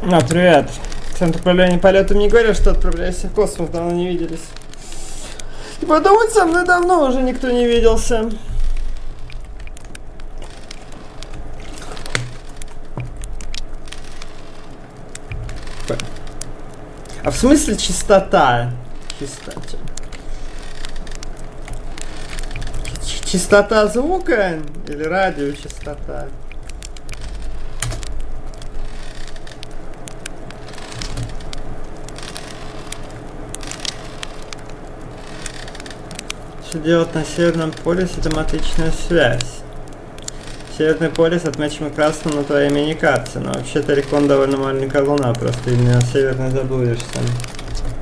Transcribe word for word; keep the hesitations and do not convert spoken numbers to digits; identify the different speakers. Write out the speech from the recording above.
Speaker 1: А, привет. Центр управления полетом не говорил, что отправляешься в космос, давно не виделись. И подумать, со мной давно уже никто не виделся. А в смысле чистота? Чистота. Частота звука или радиочастота? Что делать на Северном полюсе? Тематичная связь. Северный полюс отмечен красным на твоей мини-карте, но вообще-то Рекон довольно маленькая луна, просто именно на северной заблудишься.